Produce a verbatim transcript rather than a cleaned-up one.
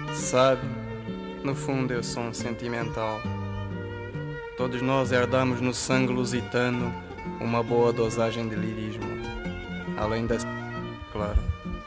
Sabe, no fundo eu sou um sentimental. Todos nós herdamos no sangue lusitano uma boa dosagem de lirismo. Além da... claro.